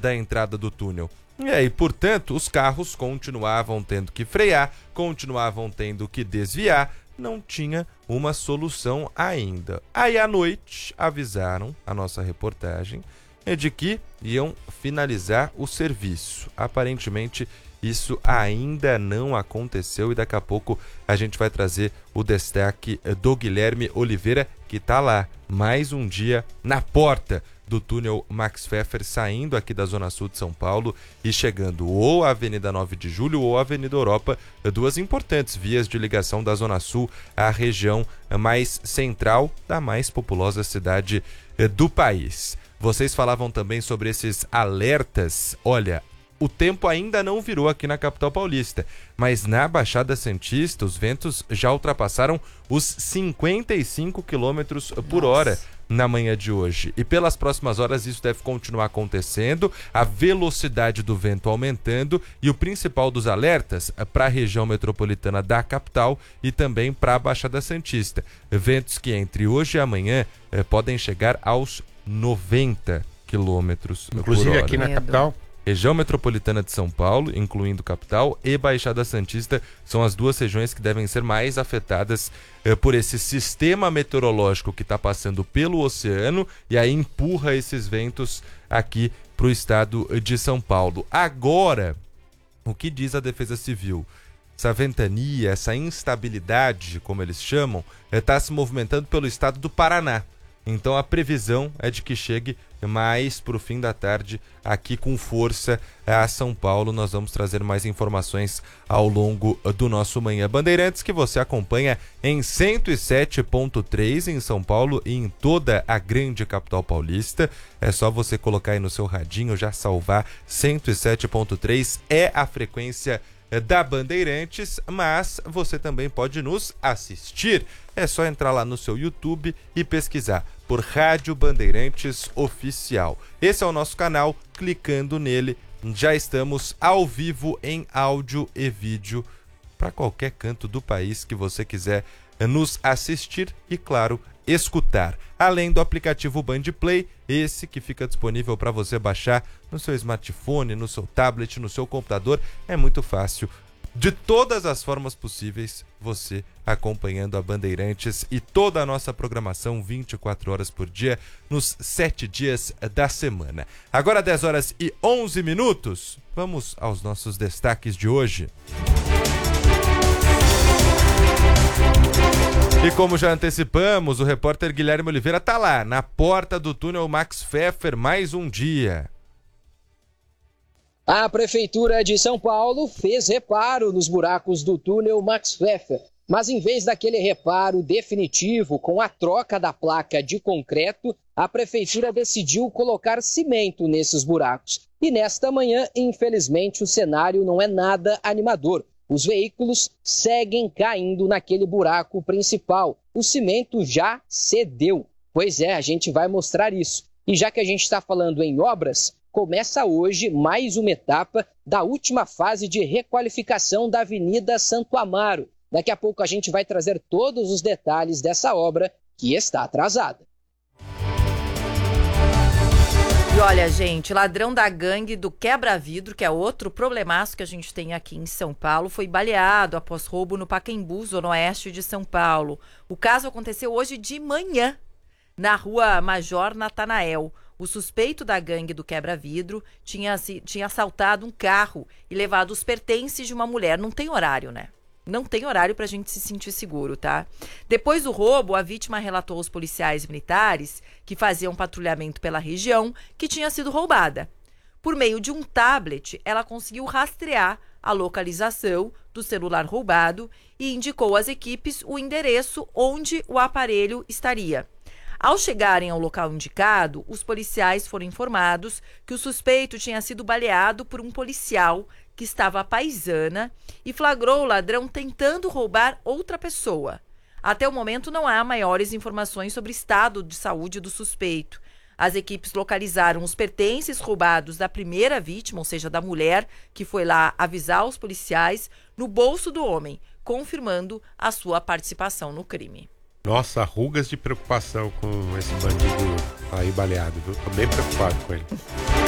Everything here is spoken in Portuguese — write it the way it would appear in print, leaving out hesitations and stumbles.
da entrada do túnel. E aí, portanto, os carros continuavam tendo que frear, continuavam tendo que desviar, não tinha uma solução ainda. Aí à noite avisaram a nossa reportagem de que iam finalizar o serviço. Aparentemente isso ainda não aconteceu e daqui a pouco a gente vai trazer o destaque do Guilherme Oliveira, que está lá mais um dia na porta do túnel Max Pfeffer, saindo aqui da Zona Sul de São Paulo e chegando ou à Avenida 9 de Julho ou à Avenida Europa, duas importantes vias de ligação da Zona Sul à região mais central da mais populosa cidade do país. Vocês falavam também sobre esses alertas. Olha, o tempo ainda não virou aqui na capital paulista, mas na Baixada Santista os ventos já ultrapassaram os 55 km por hora na manhã de hoje. E pelas próximas horas isso deve continuar acontecendo, a velocidade do vento aumentando e o principal dos alertas para a região metropolitana da capital e também para a Baixada Santista. Ventos que entre hoje e amanhã podem chegar aos 90 km por hora. Inclusive aqui na capital. Região metropolitana de São Paulo, incluindo capital, e Baixada Santista são as duas regiões que devem ser mais afetadas por esse sistema meteorológico que está passando pelo oceano e aí empurra esses ventos aqui para o estado de São Paulo. Agora, o que diz a Defesa Civil? Essa ventania, essa instabilidade, como eles chamam, está se movimentando pelo estado do Paraná. Então a previsão é de que chegue mais para o fim da tarde aqui com força a São Paulo. Nós vamos trazer mais informações ao longo do nosso Manhã Bandeirantes, que você acompanha em 107.3 em São Paulo e em toda a grande capital paulista. É só você colocar aí no seu radinho, já salvar 107.3 é a frequência da Bandeirantes, mas você também pode nos assistir. É só entrar lá no seu YouTube e pesquisar por Rádio Bandeirantes Oficial. Esse é o nosso canal, clicando nele, já estamos ao vivo em áudio e vídeo para qualquer canto do país que você quiser nos assistir e, claro, escutar. Além do aplicativo Bandplay, esse que fica disponível para você baixar no seu smartphone, no seu tablet, no seu computador, é muito fácil. De todas as formas possíveis, você acompanhando a Bandeirantes e toda a nossa programação 24 horas por dia, nos 7 dias da semana. Agora 10 horas e 11 minutos, vamos aos nossos destaques de hoje. E como já antecipamos, o repórter Guilherme Oliveira está lá, na porta do túnel Max Pfeffer, mais um dia. A Prefeitura de São Paulo fez reparo nos buracos do túnel Max Pfeffer, mas em vez daquele reparo definitivo com a troca da placa de concreto, a Prefeitura decidiu colocar cimento nesses buracos. E nesta manhã, infelizmente, o cenário não é nada animador. Os veículos seguem caindo naquele buraco principal. O cimento já cedeu. Pois é, a gente vai mostrar isso. E já que a gente está falando em obras, começa hoje mais uma etapa da última fase de requalificação da Avenida Santo Amaro. Daqui a pouco a gente vai trazer todos os detalhes dessa obra que está atrasada. E olha, gente, ladrão da gangue do quebra-vidro, que é outro problemaço que a gente tem aqui em São Paulo, foi baleado após roubo no Pacaembu, zona oeste de São Paulo. O caso aconteceu hoje de manhã, na rua Major Natanael. O suspeito da gangue do quebra-vidro tinha assaltado um carro e levado os pertences de uma mulher. Não tem horário, né? Não tem horário para a gente se sentir seguro, tá? Depois do roubo, a vítima relatou aos policiais militares que faziam patrulhamento pela região que tinha sido roubada. Por meio de um tablet, ela conseguiu rastrear a localização do celular roubado e indicou às equipes o endereço onde o aparelho estaria. Ao chegarem ao local indicado, os policiais foram informados que o suspeito tinha sido baleado por um policial que estava à paisana e flagrou o ladrão tentando roubar outra pessoa. Até o momento não há maiores informações sobre o estado de saúde do suspeito. As equipes localizaram os pertences roubados da primeira vítima, ou seja, da mulher, que foi lá avisar os policiais, no bolso do homem, confirmando a sua participação no crime. Nossa, rugas de preocupação com esse bandido aí baleado, viu? Tô bem preocupado com ele.